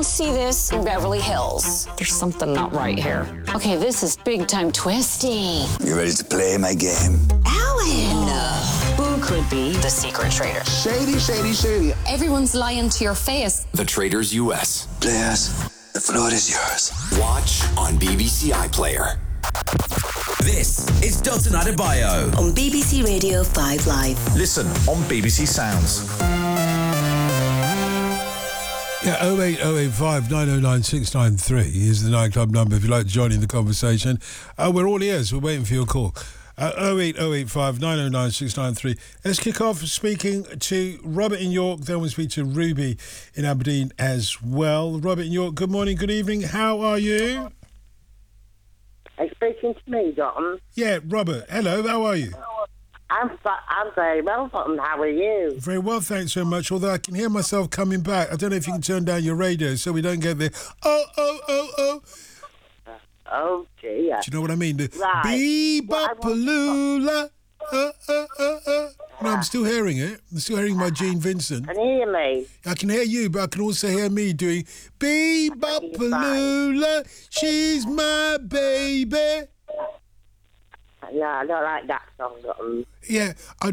see this in Beverly Hills. There's something not right here. Okay, this is big time twisty. You ready to play my game? Alan! Who could be the secret traitor? Shady, shady, shady. Everyone's lying to your face. The Traitors US. Players, the floor is yours. Watch on BBC iPlayer. This is Dalton Adebayo on BBC Radio 5 Live. Listen on BBC Sounds. Yeah, 08085 909 693 is the nightclub number if you'd like to join in the conversation. We're all ears. We're waiting for your call. 08085 909 693. Let's kick off speaking to Robert in York. Then we'll speak to Ruby in Aberdeen as well. Robert in York, good morning, good evening. How are you? Are you speaking to me, Dalton? Yeah, Robert. Hello, how are you? I'm very well, Dalton. How are you? Very well, thanks very much. Although I can hear myself coming back. I don't know if you can turn down your radio so we don't get the oh. Oh, dear. Do you know what I mean? The Right. bee-bop-a-loo-la. No, I'm still hearing it. I'm still hearing my Gene Vincent. Can you hear me? I can hear you, but I can also hear me doing bee-bop-a-loo-la. She's my baby. Yeah, I don't like that song, Dalton. Yeah, I